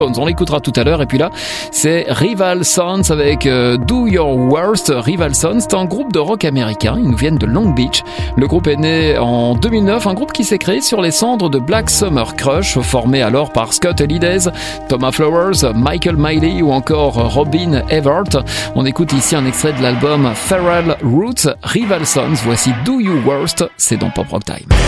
On l'écoutera tout à l'heure. Et puis là, c'est Rival Sons avec Do Your Worst. Rival Sons, c'est un groupe de rock américain. Ils nous viennent de Long Beach. Le groupe est né en 2009, un groupe qui s'est créé sur les cendres de Black Summer Crush, formé alors par Scott Elides, Thomas Flowers, Michael Miley ou encore Robin Evert. On écoute ici un extrait de l'album Feral Roots, Rival Sons. Voici Do Your Worst, c'est dans Pop Rock Time.